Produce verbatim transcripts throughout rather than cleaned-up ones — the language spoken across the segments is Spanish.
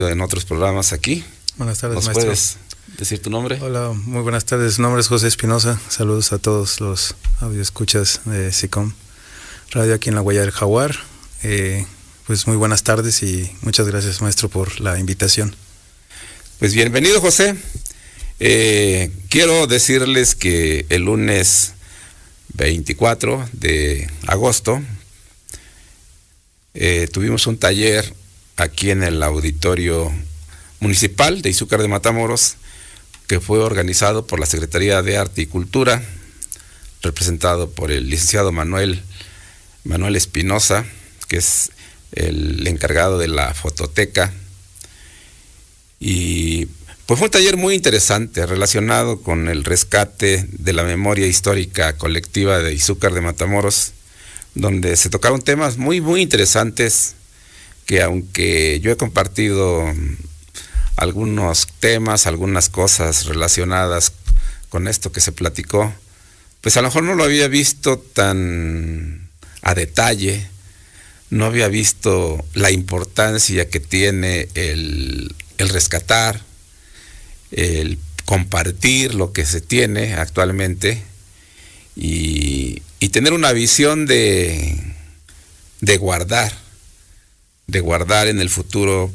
en otros programas aquí. Buenas tardes, ¿Nos maestro. puedes decir tu nombre? Hola, muy buenas tardes. Mi nombre es José Espinosa. Saludos a todos los audioescuchas de SICOM Radio aquí en la Huella del Jaguar. Eh, pues muy buenas tardes y muchas gracias, maestro, por la invitación. Pues bienvenido, José. Eh, quiero decirles que el lunes veinticuatro de agosto eh, tuvimos un taller aquí en el auditorio municipal de Izúcar de Matamoros, que fue organizado por la Secretaría de Arte y Cultura, representado por el licenciado Manuel, Manuel Espinosa, que es el encargado de la fototeca. Y pues fue un taller muy interesante relacionado con el rescate de la memoria histórica colectiva de Izúcar de Matamoros, donde se tocaron temas muy, muy interesantes que, aunque yo he compartido algunos temas, algunas cosas relacionadas con esto que se platicó, pues a lo mejor no lo había visto tan a detalle, no había visto la importancia que tiene el, el rescatar, el compartir lo que se tiene actualmente y, y tener una visión de, de guardar, de guardar en el futuro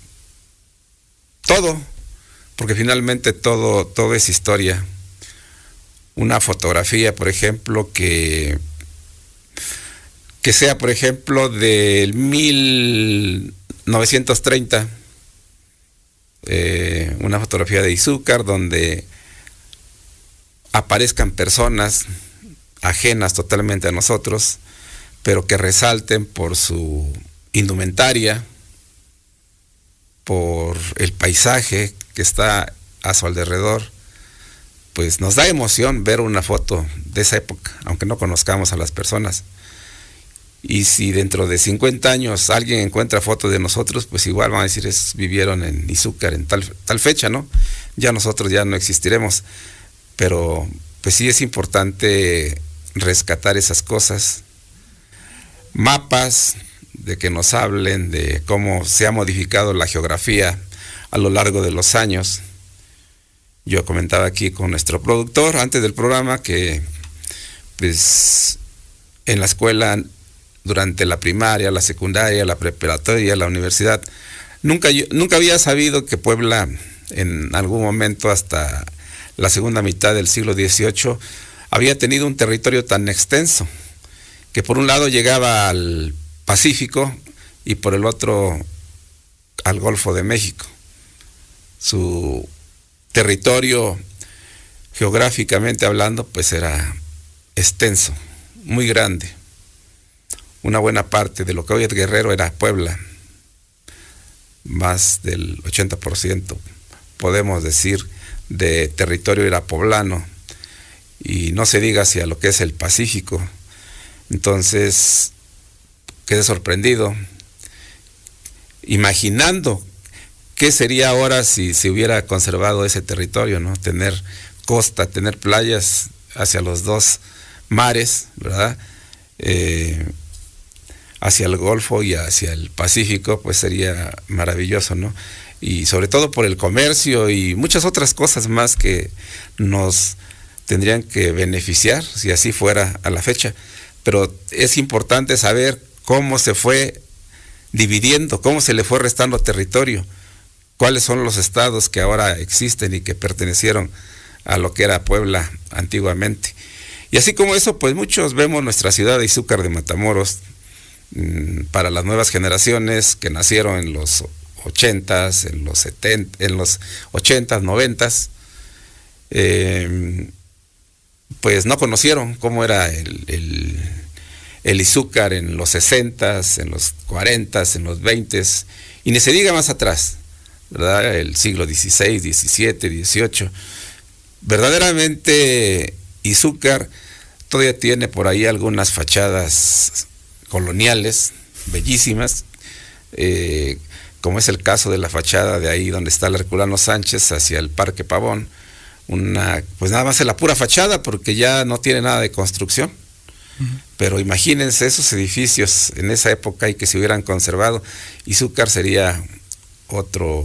todo, porque finalmente todo, todo es historia. Una fotografía, por ejemplo, que, que sea, por ejemplo, del mil novecientos treinta, eh, una fotografía de Izúcar donde aparezcan personas ajenas totalmente a nosotros, pero que resalten por su indumentaria, por el paisaje que está a su alrededor. Pues nos da emoción ver una foto de esa época, aunque no conozcamos a las personas. Y si dentro de cincuenta años alguien encuentra fotos de nosotros, pues igual van a decir, es, vivieron en Izúcar en tal, tal fecha, ¿no? Ya nosotros ya no existiremos. Pero pues sí es importante rescatar esas cosas. Mapas de que nos hablen de cómo se ha modificado la geografía a lo largo de los años. Yo comentaba aquí con nuestro productor antes del programa que pues en la escuela, durante la primaria, la secundaria, la preparatoria, la universidad, nunca, yo, nunca había sabido que Puebla en algún momento hasta la segunda mitad del siglo dieciocho había tenido un territorio tan extenso que por un lado llegaba al Pacífico y por el otro al Golfo de México. Su territorio, geográficamente hablando, pues era extenso, muy grande. Una buena parte de lo que hoy es Guerrero era Puebla, más del ochenta por ciento, podemos decir, de territorio era poblano, y no se diga hacia lo que es el Pacífico. Entonces quedé sorprendido, imaginando qué sería ahora si se hubiera conservado ese territorio, ¿no? Tener costa, tener playas hacia los dos mares, ¿verdad? Eh, hacia el Golfo y hacia el Pacífico, pues sería maravilloso, ¿no? Y sobre todo por el comercio y muchas otras cosas más que nos tendrían que beneficiar si así fuera a la fecha. Pero es importante saber cómo se fue dividiendo, cómo se le fue restando territorio, cuáles son los estados que ahora existen y que pertenecieron a lo que era Puebla antiguamente. Y así como eso, pues muchos vemos nuestra ciudad de Izúcar de Matamoros, mmm, para las nuevas generaciones que nacieron en los ochentas, en los setenta, en los ochentas, noventas, eh, pues no conocieron cómo era el, el, el Izúcar en los sesentas, en los cuarentas, en los veintes, y ni se diga más atrás, ¿verdad? El siglo dieciséis, diecisiete, dieciocho. Verdaderamente Izúcar todavía tiene por ahí algunas fachadas coloniales bellísimas, eh, como es el caso de la fachada de ahí donde está el Herculano Sánchez hacia el Parque Pavón, una, pues nada más es la pura fachada porque ya no tiene nada de construcción. Uh-huh. Pero imagínense esos edificios en esa época y que se hubieran conservado, Izúcar sería otro